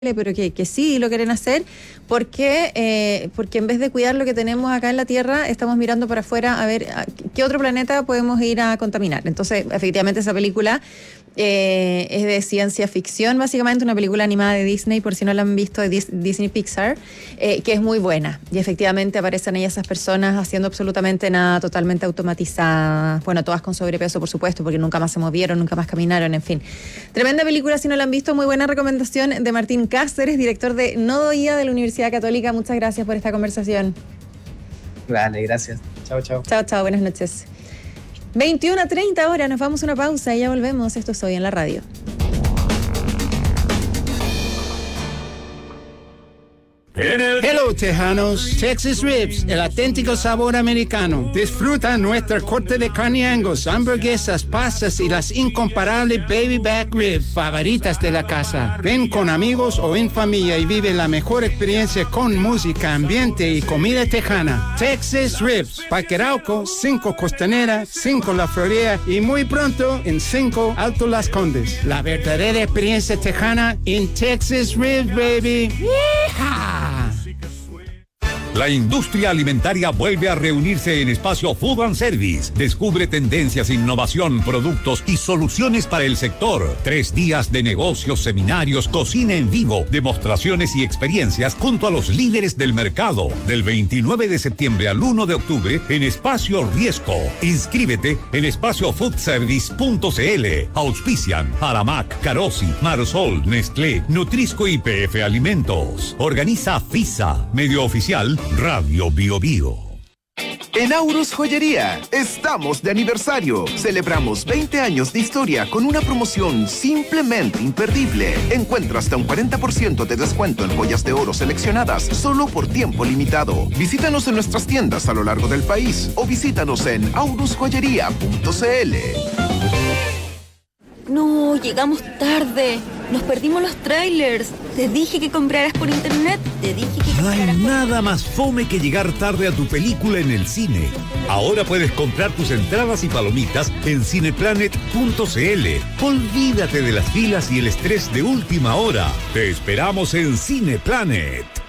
pero que sí lo quieren hacer, porque en vez de cuidar lo que tenemos acá en la Tierra, estamos mirando para afuera a ver qué otro planeta podemos ir a contaminar. Entonces, efectivamente, esa película es de ciencia ficción, básicamente una película animada de Disney, por si no la han visto, de Disney Pixar, que es muy buena. Y efectivamente aparecen ahí esas personas haciendo absolutamente nada, totalmente automatizadas, bueno, todas con sobrepeso, por supuesto, porque nunca más se movieron, nunca más caminaron, en fin. Tremenda película, si no la han visto, muy buena recomendación de Martín Cáceres, director de Nodo IA de la Universidad Católica. Muchas gracias por esta conversación. Vale, gracias. Chao, chao. Chao, chao, buenas noches. 21:30 ahora, nos vamos a una pausa y ya volvemos. Esto es Hoy en la Radio. Hello, tejanos. Texas Ribs, el auténtico sabor americano. Disfruta nuestra corte de carne Angus, hamburguesas, pastas y las incomparables baby back ribs favoritas de la casa. Ven con amigos o en familia y vive la mejor experiencia con música, ambiente y comida tejana. Texas Ribs, Parque Arauco, 5 Costanera, 5 La Florida y muy pronto en 5 Alto Las Condes. La verdadera experiencia tejana en Texas Ribs, baby. ¡Yeehaw! La industria alimentaria vuelve a reunirse en Espacio Food and Service. Descubre tendencias, innovación, productos y soluciones para el sector. 3 días de negocios, seminarios, cocina en vivo, demostraciones y experiencias junto a los líderes del mercado. Del 29 de septiembre al 1 de octubre en Espacio Riesco. Inscríbete en espaciofoodservice.cl. Auspician Aramac, Carosi, Marsol, Nestlé, Nutrisco y PF Alimentos. Organiza FISA, medio oficial Radio Bio Bio. En Aurus Joyería estamos de aniversario. Celebramos 20 años de historia con una promoción simplemente imperdible. Encuentra hasta un 40% de descuento en joyas de oro seleccionadas solo por tiempo limitado. Visítanos en nuestras tiendas a lo largo del país o visítanos en aurusjoyería.cl. No, llegamos tarde. Nos perdimos los trailers. Te dije que compraras por internet. No hay nada más fome que llegar tarde a tu película en el cine. Ahora puedes comprar tus entradas y palomitas en cineplanet.cl. Olvídate de las filas y el estrés de última hora. Te esperamos en Cineplanet.